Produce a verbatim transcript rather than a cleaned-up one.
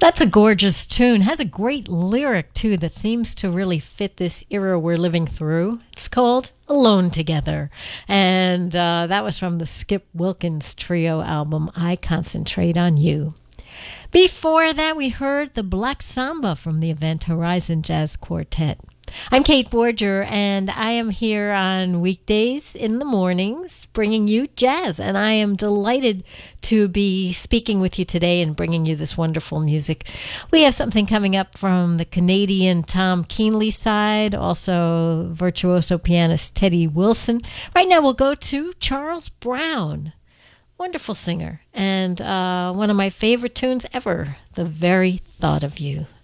That's a gorgeous tune. Has a great lyric, too, that seems to really fit this era we're living through. It's called Alone Together. And uh, that was from the Skip Wilkins Trio album, I Concentrate on You. Before that, we heard the Black Samba from the Event Horizon Jazz Quartet. I'm Kate Borger, and I am here on weekdays in the mornings bringing you jazz, and I am delighted to be speaking with you today and bringing you this wonderful music. We have something coming up from the Canadian Tom Keenley side, also virtuoso pianist Teddy Wilson. Right now we'll go to Charles Brown, wonderful singer, and uh, one of my favorite tunes ever, The Very Thought of You.